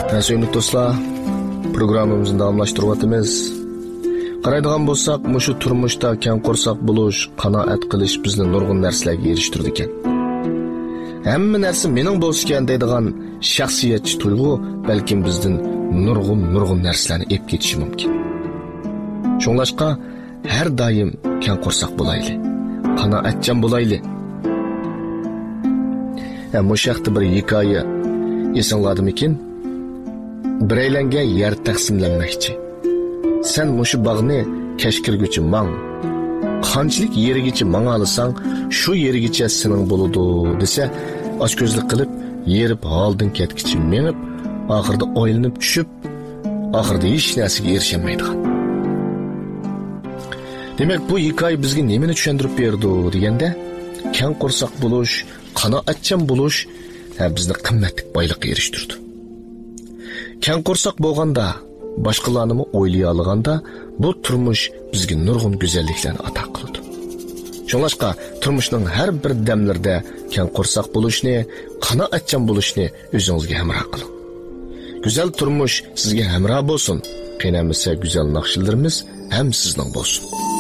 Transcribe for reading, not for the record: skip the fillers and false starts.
Sevimli dostlar, programımızı davamlaştırıvatımız. Qaraydigan bolsak, mushu turmuşda keng qo'rsoq bo'lish, qanoat qilish bizni nurg'un narsalarga erishtirdi ekan. Hamma narsa mening bo'lsin deydigan shaxsiyatchi tuyg'u balkim bizdan nurg'un narsalarni ep ketishi mumkin. Shunglashqa har doim keng qo'rsoq bo'layli, qanoatchan bo'layli. Bu shaxta bir hikoya esingladimikin? Bireylenga yer taqsimlanmoqchi. Sen mushu bog'ni kashkirguchi mang. Qanchalik yerigacha manga olsang, shu yerigacha sening bo'ladi desa, ochko'zlik qilib, yerib holdan ketkichi menib, oxirida o'ylanib tushib, oxirida hech narsaga erishamaydigan. Demak, bu hikoya bizga nimani tushuntirib berdi deganda, keng qo'rsoq bo'lish, qanoatchan bo'lish bizni qimmatli boylikqa erishtirdi. Keng qo'rsoq bo'lganda, boshqalarni o'ylay olganda, bu turmush bizga nurg'un go'zalliklarni ato qiladi. Shunlashqa turmushning har bir damlarida keng qo'rsoq bo'lishni, qanoatchan bo'lishni o'zingizga hamroh qiling. Go'zal turmush sizga hamroh bo'lsin. Qiynamasa go'zal naqshlarimiz ham sizning bo'lsin.